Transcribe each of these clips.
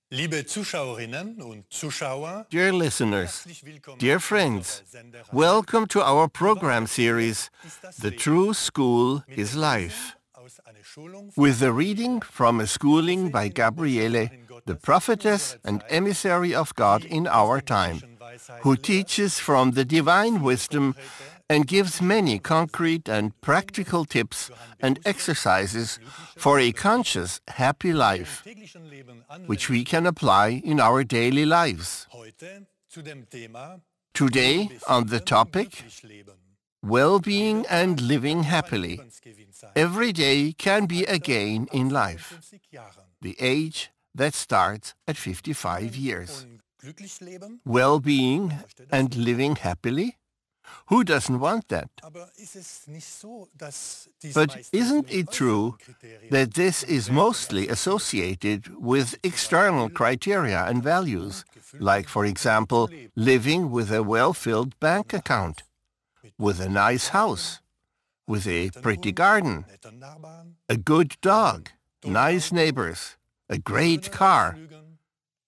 Liebe Zuschauerinnen und Zuschauer, Dear listeners, herzlich willkommen dear zu friends, unserer Sendereihe. welcome to our program series, Ist das The Leben? True School Mit is der Life, Lesung aus einer Schulung von with a reading from a schooling by Gabriele, the prophetess and emissary of God in our time, who teaches from the divine wisdom and gives many concrete and practical tips and exercises for a conscious, happy life, täglichen Leben anwenden. which we can apply in our daily lives. Heute zu dem Thema Today, on the topic, glücklich leben. well-being and living happily. Lebensgewinn sein. Every day can be a gain in life. 55 Jahren. The age that starts at 55 years. Und glücklich leben? Well-being and living happily? Who doesn't want that? Aber ist es nicht so, dass dies But meistens isn't mit it true äußeren Kriterien that this is mostly associated with external criteria and values, like, for example, living with a well-filled bank account, with a nice house, with a pretty garden, netter Nachbarn, a good dog, nice neighbors, a great car, Flügen,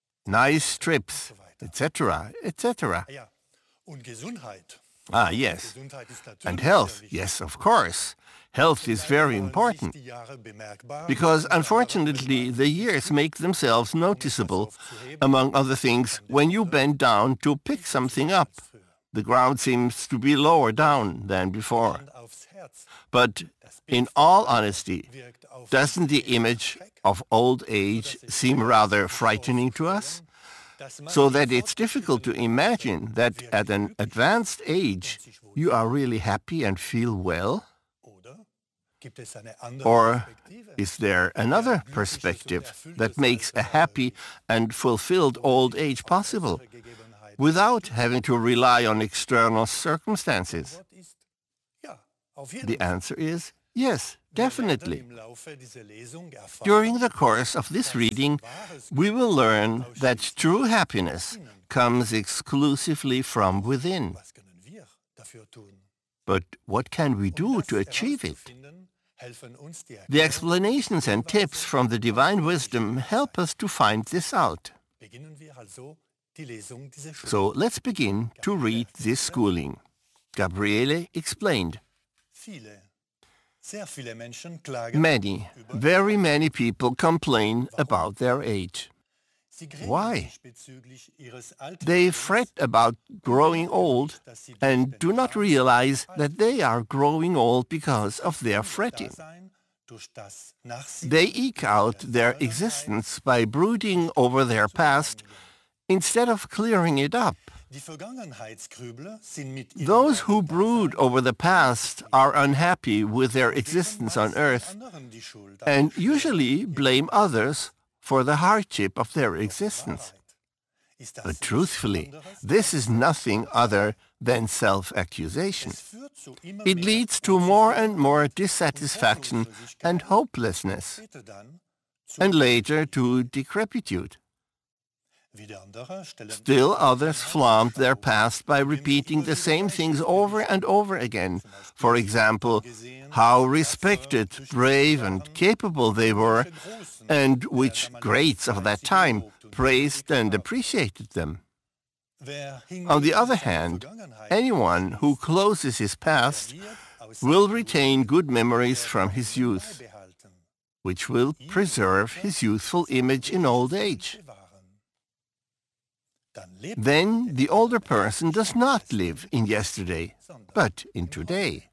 nice trips, etc., etc.? ja, und Gesundheit. Ah, yes. Gesundheit ist natürlich And health, sehr wichtig. yes, of course. Health is very Aber important sich die Jahre bemerkbar because, machen, unfortunately, the years make themselves noticeable, among other things, when you bend down to pick something up. The ground seems to be lower down than before. Hand aufs Herz But in all honesty, wirkt auf doesn't the image of old age seem rather frightening to us? dass man So that it's difficult to imagine that at an advanced age you are really happy and feel well? oder gibt es eine andere Or Perspektive? is there another perspective that makes a happy and fulfilled old age possible Gegebenheit without having to rely on external circumstances? Antwort ist ja, auf jeden The Fall. answer is yes, definitely. Im Laufe dieser Lesung erfahren, During the course of this reading, we will learn that true happiness comes exclusively from within. was können wir dafür tun? But what can we do to achieve it? Herauszufinden, helfen uns die The Erklärung. explanations and tips from the divine wisdom help us to find this out. Beginnen wir also die Lesung dieser Schule. So let's begin to read this schooling. Gabriele explained. Sehr viele Menschen klagen. Many, very many people complain about their age. Sie grämen Why? sich bezüglich ihres Alters, They fret about growing old and do not realize that they are growing old because of their fretting. Dasein durch das Nachsinnen They eke out their existence by brooding over their past instead of clearing it up. Die Vergangenheitsgrübler sind mit ihrem Those who brood over the past are unhappy with their existence on earth anderen die Schuld and usually blame others for the hardship of their existence. Ist das But truthfully, this is nothing other than self-accusation. führt zu immer It leads to more and more dissatisfaction and hopelessness, später dann and later to decrepitude. wieder andere stellen Still others flaunt their past by repeating the same things over and over again. For example, how respected, brave, and capable they were, and which greats of that time praised and appreciated them. wer On the other hand, anyone who closes his past will retain good memories from his youth, behalten which will preserve his youthful image in old age. bewahren. Dann lebt Then the older person does not live in yesterday, but in today.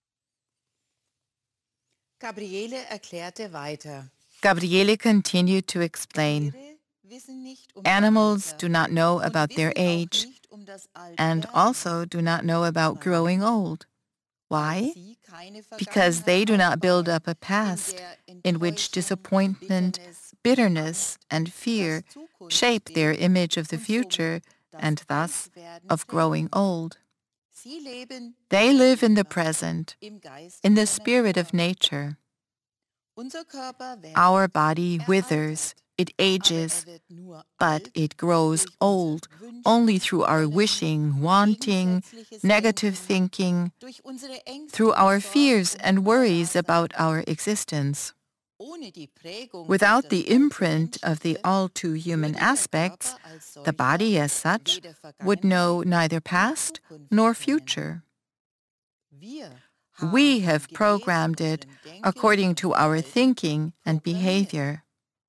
Gabriele erklärte weiter. Gabriele continued to explain. Animals do not know about their age and also do not know about growing old. Why? Because they do not build up a past in which disappointment, bitterness, and fear shape their image of the future and thus of growing old. They live in the present, in the spirit of nature. Our body withers, it ages, but it grows old only through our wishing, wanting, negative thinking, through our fears and worries about our existence. Without the imprint of the all-too-human aspects, the body as such would know neither past nor future. We have programmed it according to our thinking and behavior.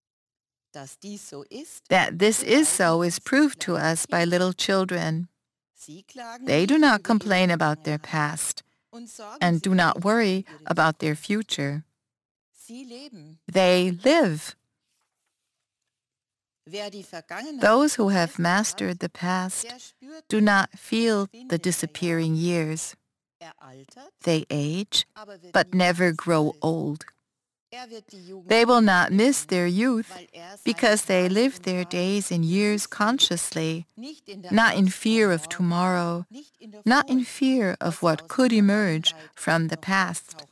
That this is so is proved to us by little children. They do not complain about their past and do not worry about their future. They live. Those who have mastered the past do not feel the disappearing years. They age, but never grow old. They will not miss their youth because they live their days and years consciously, not in fear of tomorrow, not in fear of what could emerge from the past.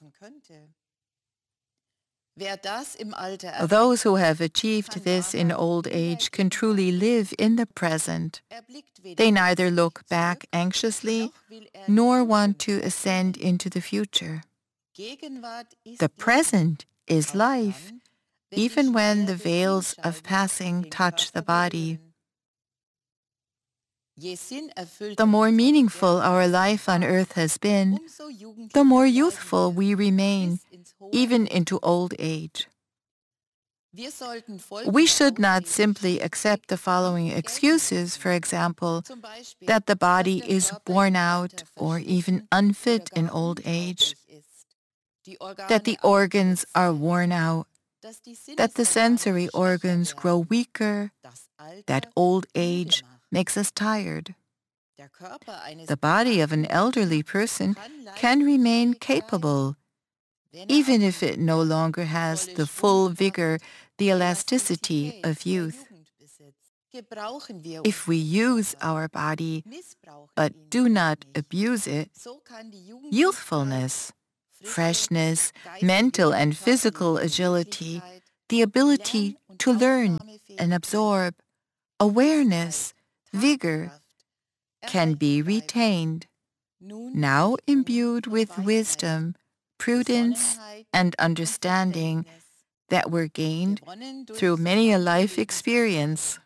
Those who have achieved this in old age can truly live in the present. They neither look back anxiously nor want to ascend into the future. The present is life, even when the veils of passing touch the body. The more meaningful our life on earth has been, the more youthful we remain, even into old age. We should not simply accept the following excuses, for example, that the body is worn out or even unfit in old age, that the organs are worn out, that the sensory organs grow weaker, that old age makes us tired. The body of an elderly person can remain capable, even if it no longer has the full vigor, the elasticity of youth. If we use our body, but do not abuse it, youthfulness, freshness, mental and physical agility, the ability to learn and absorb, awareness, vigor, can be retained, now imbued with wisdom, prudence, and understanding that were gained through many a life experience.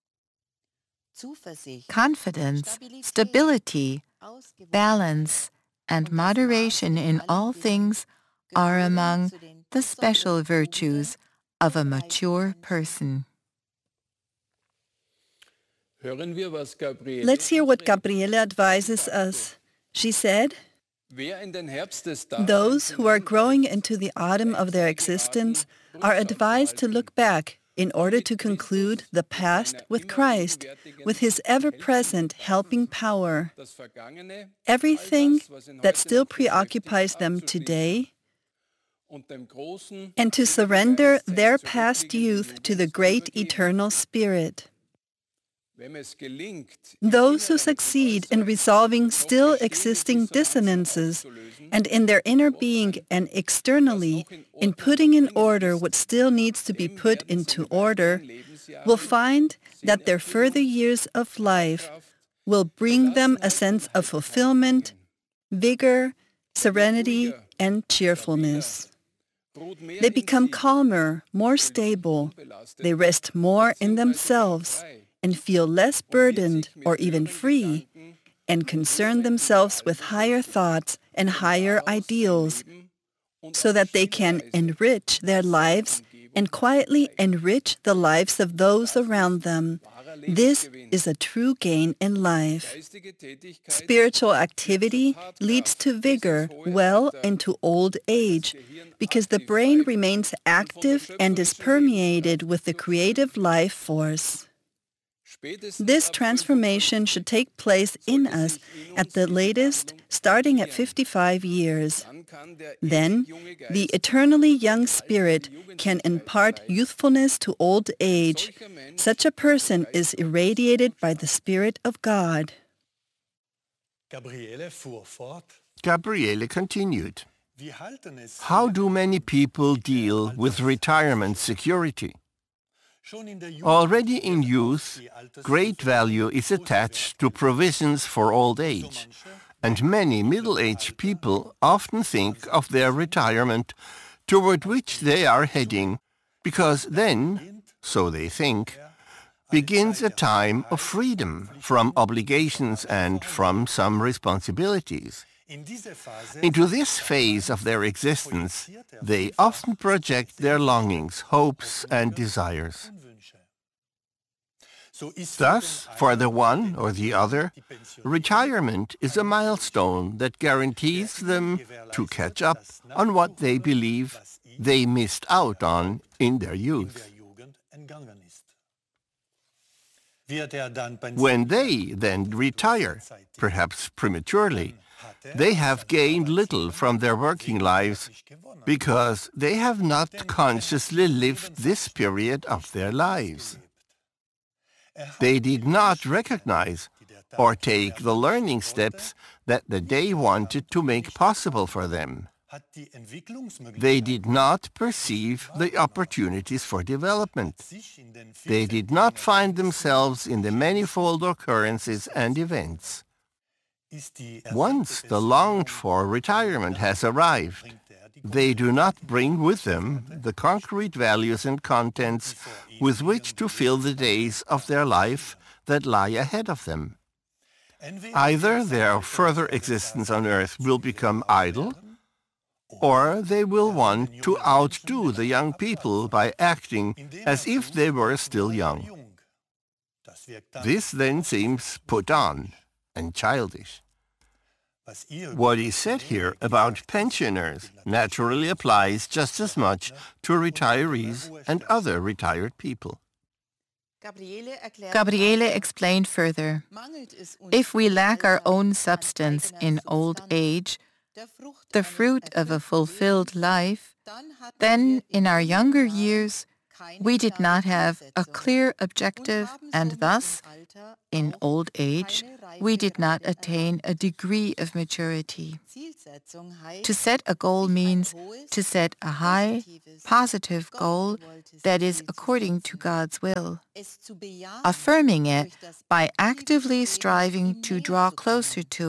Confidence, stability, balance, and moderation in all things are among the special virtues of a mature person. Let's hear what Gabriele advises us. She said, "Those who are growing into the autumn of their existence are advised to look back in order to conclude the past with Christ, with His ever-present helping power. Everything that still preoccupies them today, and to surrender their past youth to the great eternal Spirit. Those who succeed in resolving still existing dissonances and in their inner being and externally in putting in order what still needs to be put into order will find that their further years of life will bring them a sense of fulfillment, vigor, serenity, and cheerfulness. They become calmer, more stable, they rest more in themselves, and feel less burdened or even free, and concern themselves with higher thoughts and higher ideals, so that they can enrich their lives and quietly enrich the lives of those around them. This is a true gain in life. Spiritual activity leads to vigor well into old age, because the brain remains active and is permeated with the creative life force. This transformation should take place in us at the latest, starting at 55 years. Then, the eternally young spirit can impart youthfulness to old age. Such a person is irradiated by the Spirit of God." Gabriele fuhr fort. Gabriele continued. Wie halten es How do many people deal with retirement security? schon in der Jugend Already in youth, great value is attached to provisions for old age, and many middle-aged people often think of their retirement toward which they are heading, because then, so they think, begins a time of freedom from obligations and from some responsibilities. Into this phase of their existence, they often project their longings, hopes, and desires. Thus, for the one or the other, retirement is a milestone that guarantees them to catch up on what they believe they missed out on in their youth. When they then retire, perhaps prematurely, they have gained little from their working lives because they have not consciously lived this period of their lives. They did not recognize or take the learning steps that the day wanted to make possible for them. They did not perceive the opportunities for development. They did not find themselves in the manifold occurrences and events. Once the longed-for retirement has arrived, they do not bring with them the concrete values and contents with which to fill the days of their life that lie ahead of them. Either their further existence on earth will become idle, or they will want to outdo the young people by acting as if they were still young. This then seems put on and childish. What is said here about pensioners naturally applies just as much to retirees and other retired people. Gabriele explained further, if we lack our own substance in old age, the fruit of a fulfilled life, then in our younger years, we did not have a clear objective, and thus, in old age, we did not attain a degree of maturity. To set a goal means to set a high, positive goal that is according to God's will. Affirming it by actively striving to draw closer to